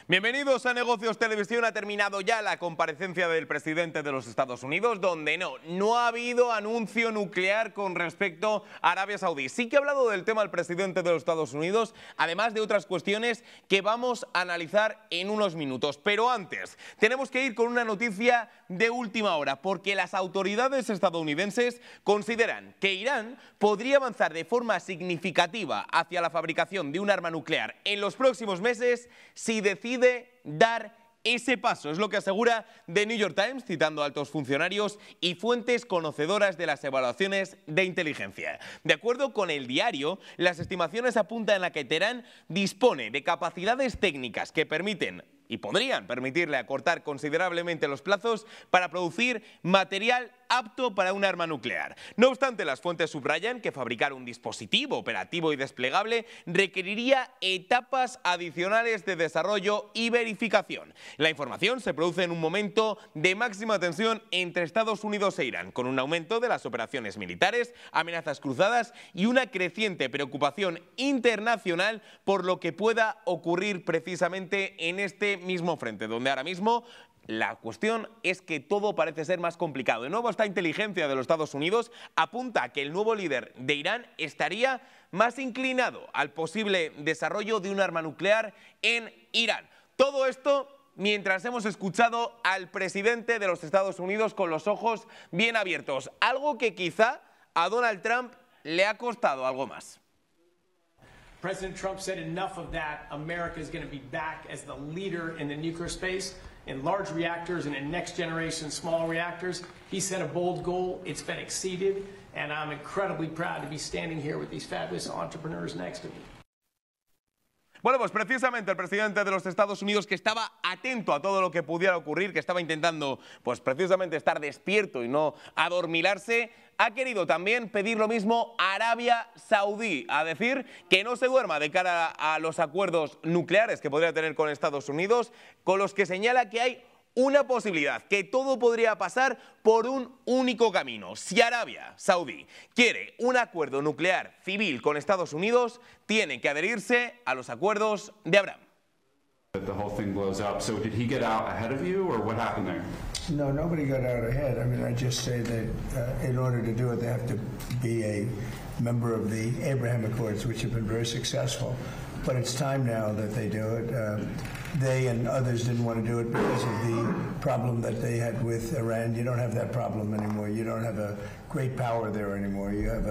Bienvenidos a Negocios Televisión. Ha terminado ya la comparecencia del presidente de los Estados Unidos, donde no ha habido anuncio nuclear con respecto a Arabia Saudí. Sí que ha hablado del tema el presidente de los Estados Unidos, además de otras cuestiones que vamos a analizar en unos minutos. Pero antes, tenemos que ir con una noticia de última hora, porque las autoridades estadounidenses consideran que Irán podría avanzar de forma significativa hacia la fabricación de un arma nuclear en los próximos meses si decide dar ese paso. Es lo que asegura The New York Times, citando a altos funcionarios y fuentes conocedoras de las evaluaciones de inteligencia. De acuerdo con el diario, las estimaciones apuntan a que Teherán dispone de capacidades técnicas que permiten y podrían permitirle acortar considerablemente los plazos para producir material apto para un arma nuclear. No obstante, las fuentes subrayan que fabricar un dispositivo operativo y desplegable requeriría etapas adicionales de desarrollo y verificación. La información se produce en un momento de máxima tensión entre Estados Unidos e Irán, con un aumento de las operaciones militares, amenazas cruzadas y una creciente preocupación internacional por lo que pueda ocurrir precisamente en este mismo frente, donde ahora mismo la cuestión es que todo parece ser más complicado. De nuevo, esta inteligencia de los Estados Unidos apunta a que el nuevo líder de Irán estaría más inclinado al posible desarrollo de un arma nuclear en Irán. Todo esto mientras hemos escuchado al presidente de los Estados Unidos con los ojos bien abiertos, algo que quizá a Donald Trump le ha costado algo más. President Trump said enough of that. America is going to be back as the leader in the nuclear space, in large reactors and in next generation small reactors. He set a bold goal. It's been exceeded, and I'm incredibly proud to be standing here with these fabulous entrepreneurs next to me. Bueno, pues precisamente el presidente de los Estados Unidos, que estaba atento a todo lo que pudiera ocurrir, que estaba intentando pues precisamente estar despierto y no adormilarse, ha querido también pedir lo mismo a Arabia Saudí, a decir que no se duerma de cara a los acuerdos nucleares que podría tener con Estados Unidos, con los que señala que hay una posibilidad, que todo podría pasar por un único camino. Si Arabia Saudí quiere un acuerdo nuclear civil con Estados Unidos, tiene que adherirse a los acuerdos de Abraham. The whole thing blows up. So did he get out ahead of you, or what happened there? No, nobody got out ahead. I mean, I just say that in order to do it, they have to be a member of the Abraham Accords, which have been very successful. But it's time now that they do it. They and others didn't want to do it because of the problem that they had with Iran. You don't have that problem anymore. You don't have a great power there anymore. You have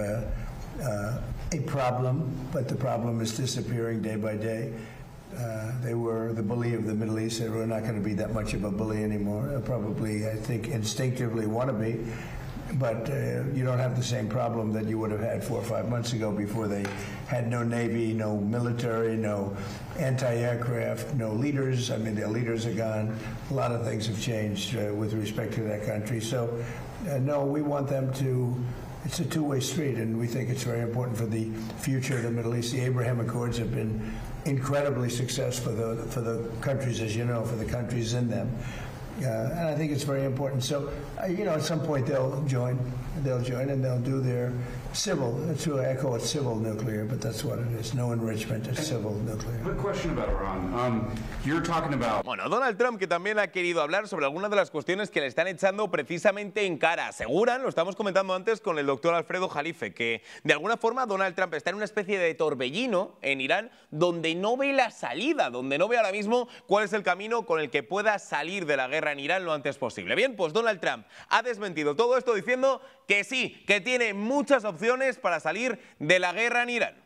a problem, but the problem is disappearing day by day. They were the bully of the Middle East. They were not going to be that much of a bully anymore. They'll probably, I think, instinctively want to be. But you don't have the same problem that you would have had 4 or 5 months ago before they had no Navy, no military, no anti-aircraft, no leaders. I mean, their leaders are gone. A lot of things have changed with respect to that country. So, no, we want them to. It's a two-way street, and we think it's very important for the future of the Middle East. The Abraham Accords have been incredibly successful for the countries, as you know, for the countries in them. And I think it's very important. So, you know, at some point they'll join and they'll do their civil, to echo it, civil nuclear, but that's what it is. No enrichment, it's civil nuclear. Quick question about Iran. You're talking about... Bueno, Donald Trump, que también ha querido hablar sobre algunas de las cuestiones que le están echando precisamente en cara. Aseguran, lo estamos comentando antes con el doctor Alfredo Jalife, que de alguna forma Donald Trump está en una especie de torbellino en Irán donde no ve la salida, donde no ve ahora mismo cuál es el camino con el que pueda salir de la guerra en Irán lo antes posible. Bien, pues Donald Trump ha desmentido todo esto diciendo que sí, que tiene muchas opciones para salir de la guerra en Irán.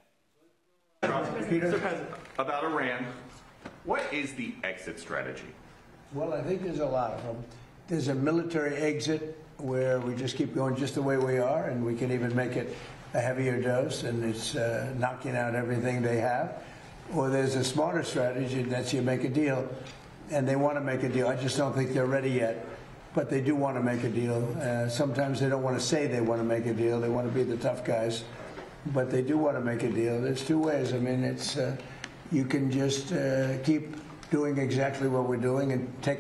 About Iran, what is the exit strategy? Well, I think there's a lot of them. There's a military exit where we just keep going just the way we are, and we can even make it a heavier dose, and it's knocking out everything they have. Or there's a smarter strategy, and that's you make a deal, and they want to make a deal. I just don't think they're ready yet, but they do want to make a deal. Sometimes they don't want to say they want to make a deal. They want to be the tough guys, but they do want to make a deal. There's two ways. I mean, it's you can just keep doing exactly what we're doing and take